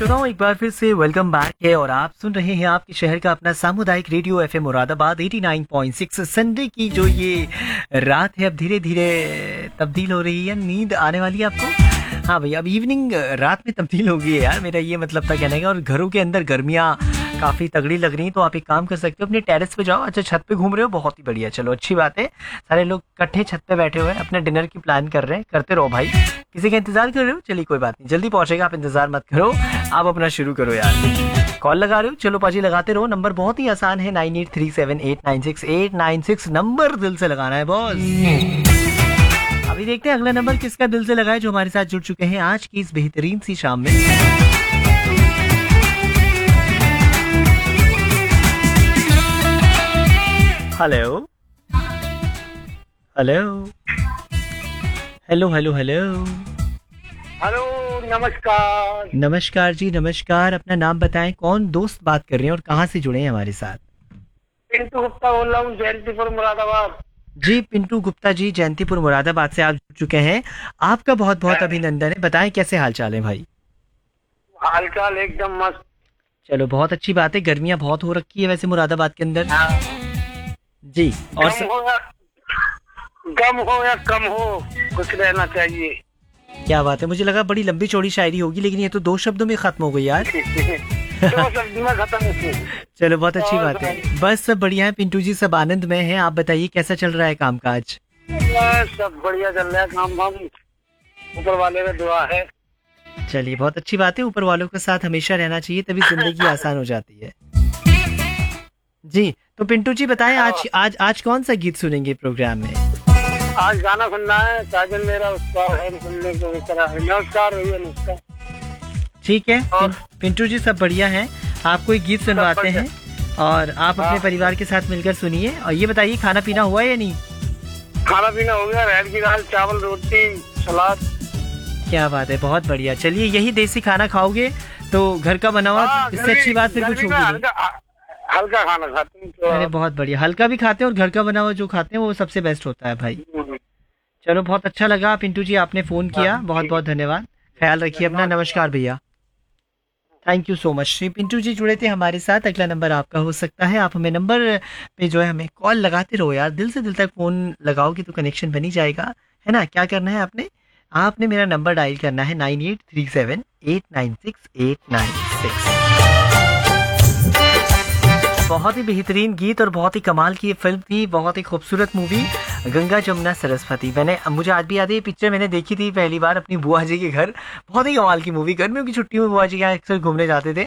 रहा हूँ एक बार फिर से वेलकम बैक है और आप सुन रहे हैं आपके शहर का अपना सामुदायिक रेडियो एफएम मुरादाबाद 89.6। संडे की जो ये रात है अब धीरे धीरे तब्दील हो रही है, नींद आने वाली है आपको। हाँ भाई, अब इवनिंग रात में तब्दील हो गई है यार, मेरा ये मतलब था कहने का। और घरों के अंदर गर्मियाँ काफ़ी तगड़ी लग रही हैं, तो आप एक काम कर सकते हो, अपने टेरेस पे जाओ। अच्छा, छत पे घूम रहे हो, बहुत ही बढ़िया, चलो अच्छी बात है। सारे लोग इकट्ठे छत पे बैठे हुए हैं, अपने डिनर की प्लान कर रहे हैं, करते रहो भाई। किसी का इंतजार कर रहे हो, चलिए कोई बात नहीं, जल्दी पहुंचेगा, आप इंतजार मत करो, आप अपना शुरू करो यार। कॉल लगा रहे हो, चलो पाजी लगाते रहो। नंबर बहुत ही आसान है, 9837896896 नंबर दिल से लगाना है बॉस। अभी देखते हैं अगला नंबर किसका दिल से लगा है, जो हमारे साथ जुड़ चुके हैं आज की इस बेहतरीन सी शाम में। Hello hello hello hello hello hello, नमस्कार। नमस्कार जी, नमस्कार। अपना नाम बताएं, कौन दोस्त बात कर रहे हैं और कहाँ से जुड़े हैं हमारे साथ? पिंटू गुप्ता बोल रहा हूँ, जयंतीपुर मुरादाबाद। जी पिंटू गुप्ता जी, जयंतीपुर मुरादाबाद से आप जुड़ चुके हैं, आपका बहुत बहुत अभिनंदन है। बताएं कैसे हाल चाल है भाई? हाल चाल एकदम मस्त। चलो बहुत अच्छी बात है, गर्मियाँ बहुत हो रखी है वैसे मुरादाबाद के अंदर। जी, और गम हो या कम हो, कुछ रहना चाहिए। क्या बात है, मुझे लगा बड़ी लंबी चौड़ी शायरी होगी, लेकिन ये तो 2 शब्दों में खत्म हो गई यार। 2 शब्द में खत्म होती है। चलो बहुत अच्छी बात है, बस सब बढ़िया है पिंटू जी, सब आनंद में है। आप बताइए कैसा चल रहा है कामकाज? सब बढ़िया चल रहा है, काम धाम ऊपर वाले का दुआ है। चलिए बहुत अच्छी बात है, ऊपर वालों के साथ हमेशा रहना चाहिए, तभी जिंदगी आसान हो जाती है। जी, तो पिंटू जी बताएं, आज कौन सा गीत सुनेंगे प्रोग्राम में? आज गाना सुनना है, साजन मेरा उसका है, सुनने को नमस्कार भैया, नमस्कार। ठीक है पिंटू जी, सब बढ़िया है, आपको एक गीत सुनवाते हैं और आप अपने परिवार के साथ मिलकर सुनिए। और ये बताइए, खाना पीना हुआ या नहीं? खाना पीना हो गया, रहर की दाल, चावल, रोटी, सलाद। क्या बात है, बहुत बढ़िया। चलिए यही देसी खाना खाओगे तो घर का बना हुआ, इससे अच्छी बात फिर कुछ होगी। हल्का खाना खाते हैं तो। अरे बहुत बढ़िया, हल्का भी खाते हैं और घर का बना हुआ जो खाते हैं वो सबसे बेस्ट होता है भाई। चलो बहुत अच्छा लगा पिंटू जी, आपने फोन किया, बहुत बहुत धन्यवाद। ख्याल रखिए अपना, नमस्कार भैया, thank you so much. Shri Pintu ji जुड़े थे हमारे साथ, अगला नंबर आपका हो सकता है। आप हमें नंबर पे जो है हमें कॉल लगाते रहो यार, दिल से दिल तक फोन लगाओगे तो कनेक्शन बनी जाएगा, है ना? क्या करना है आपने मेरा नंबर डायल करना है 9837896896। बहुत ही बेहतरीन गीत और बहुत ही कमाल की फिल्म थी, बहुत ही खूबसूरत मूवी गंगा जमुना सरस्वती। मुझे आज भी याद है, ये पिक्चर मैंने देखी थी पहली बार अपनी बुआ जी के घर। बहुत ही कमाल की मूवी, गर्मियों की छुट्टियों में बुआ जी के यहाँ अक्सर घूमने जाते थे।